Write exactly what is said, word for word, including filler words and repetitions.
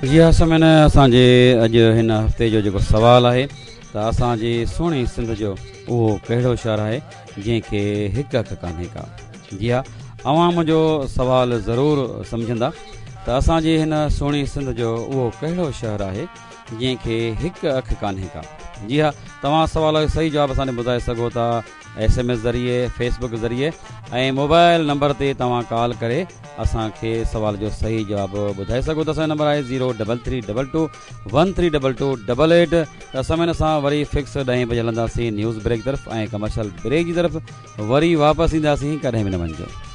जी हाँ समय असांजे अॼु हिन हफ़्ते जो जेको सुवालु आहे त असांजी सुहिणी सिंध जो उहो कहिड़ो शहर आहे जंहिंखे हिकु अखि कान्हे का। जी हा, अवाम जो सुवालु ज़रूरु सम्झंदा त असांजी हिन सुहिणी सिंध जो उहो कहिड़ो शहर आहे जंहिंखे हिकु अखि कान्हे का। जी हा, तव्हां सुवाल जो सही जवाबु असांखे ॿुधाए सघो था एस एम एस ज़रिए, फेसबुक ज़रिए ऐं मोबाइल नंबर ते तव्हां कॉल करे असांखे सुवाल जो सही जवाबु ॿुधाए सघो था। असांजो नंबर आहे zero double three double two one three double two double eight. त समय सां वरी फिक्स ॾहें बजे हलंदासीं न्यूज़ ब्रेक तरफ़ ऐं कमर्शियल ब्रेक जी तरफ़ वरी वापसि ईंदासीं, कॾहिं बि न वञिजो।